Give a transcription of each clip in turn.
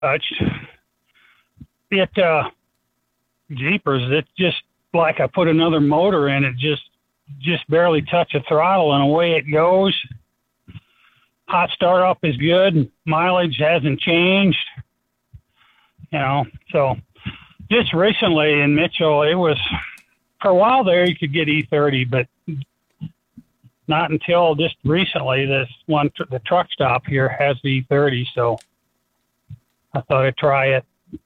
It jeepers, it's just like I put another motor in it, just barely touch a throttle and away it goes. Hot startup is good. Mileage hasn't changed. So just recently in Mitchell, it was, for a while there you could get E30, but not until just recently. This one, the truck stop here has the E30, so I thought I'd try it.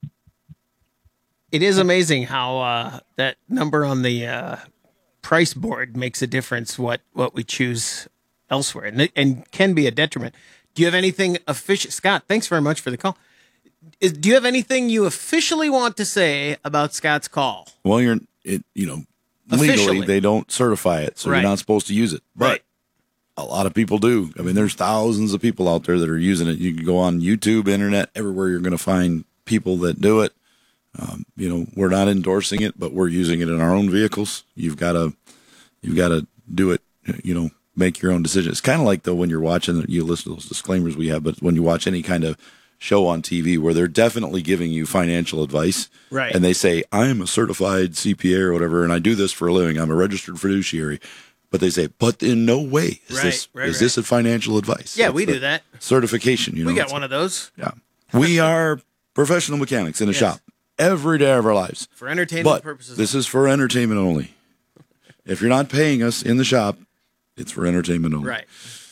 It is amazing how that number on the price board makes a difference what we choose elsewhere, and can be a detriment. Do you have anything official? Scott, thanks very much for the call. Do you have anything you officially want to say about Scott's call? Well, legally they don't certify it, so right. You're not supposed to use it. But right. A lot of people do. I mean, there's thousands of people out there that are using it. You can go on YouTube, internet, everywhere. You're going to find people that do it. We're not endorsing it, but we're using it in our own vehicles. You've got to do it. Make your own decision. It's kind of like, though, when you're watching, you listen to those disclaimers we have, but when you watch any kind of show on TV where they're definitely giving you financial advice, right? And they say, I'm a certified CPA or whatever, and I do this for a living. I'm a registered fiduciary. But they say, but in no way is this a financial advice. Yeah, That's we do that. Certification. We got one of those. Yeah. We are professional mechanics in a shop every day of our lives. For entertainment purposes. This is for entertainment only. If you're not paying us in the shop, it's for entertainment only. Right.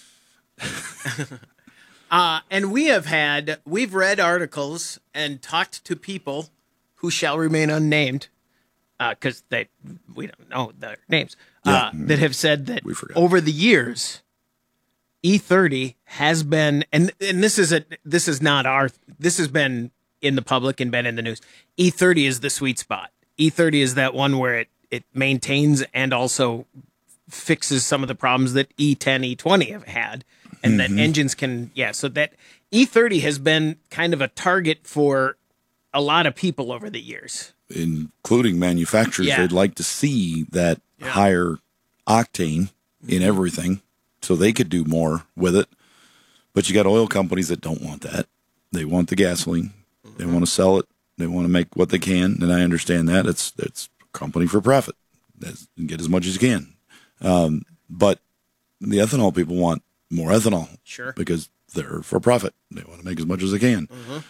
And we've read articles and talked to people who shall remain unnamed, because we don't know their names, that have said that over the years, E30 has been, and this has been in the public and been in the news. E30 is the sweet spot. E30 is that one where it maintains and also fixes some of the problems that E10, E20 have had, and that engines can, so that E30 has been kind of a target for a lot of people over the years. Including manufacturers. They'd like to see that higher octane in everything so they could do more with it. But you got oil companies that don't want that. They want the gasoline. They want to sell it. They want to make what they can, and I understand that. It's a company for profit. Get as much as you can. But the ethanol people want more ethanol. Sure. Because they're for profit. They want to make as much as they can.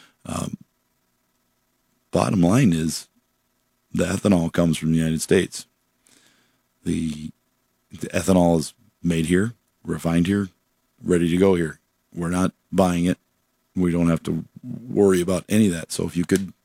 Bottom line is the ethanol comes from the United States. The ethanol is made here, refined here, ready to go here. We're not buying it. We don't have to worry about any of that. So if you could,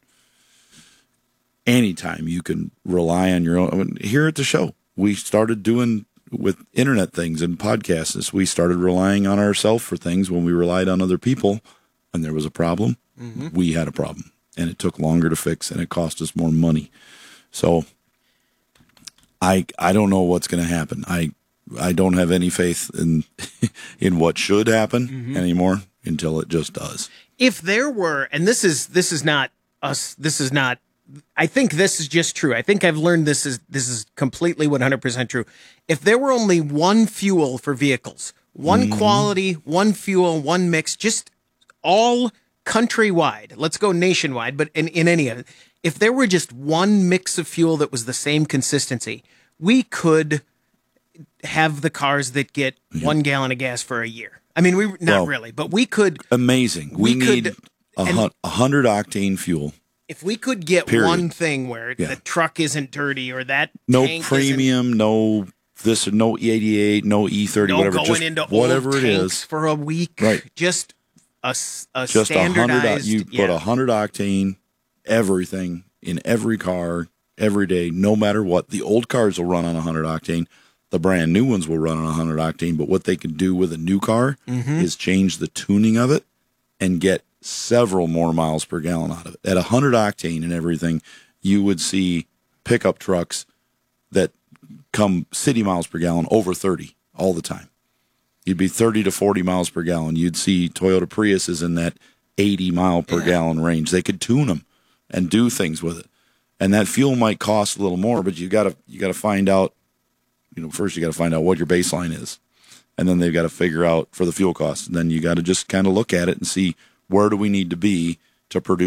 anytime you can rely on your own. I mean, here at the show, we started doing with internet things and podcasts. We started relying on ourselves for things when we relied on other people and there was a problem. We had a problem and it took longer to fix and it cost us more money. So I don't know what's going to happen. I don't have any faith in what should happen anymore until it just does. If there were, and this is not us, this is not, I think this is just true. I think I've learned this is completely 100% true. If there were only one fuel for vehicles, one quality, one fuel, one mix, just all countrywide, let's go nationwide, but in any of it, if there were just one mix of fuel that was the same consistency, we could have the cars that get 1 gallon of gas for a year. I mean, really, but we could. Amazing. We need 100 octane fuel. If we could get one thing where the truck isn't dirty or that no premium, no this, no E88, no E30, no whatever, going just into whatever old it tanks is for a week, right? Just a just standardized. You put 100 octane, everything in every car every day, no matter what. The old cars will run on 100 octane. The brand new ones will run on 100 octane. But what they can do with a new car is change the tuning of it and get several more miles per gallon out of it. At 100 octane and everything, you would see pickup trucks that come city miles per gallon over 30 all the time. You'd be 30 to 40 miles per gallon. You'd see Toyota Priuses in that 80 mile per gallon range. They could tune them and do things with it. And that fuel might cost a little more, but you got to find out, first you got to find out what your baseline is. And then they've got to figure out for the fuel cost. And then you got to just kind of look at it and see, where do we need to be to produce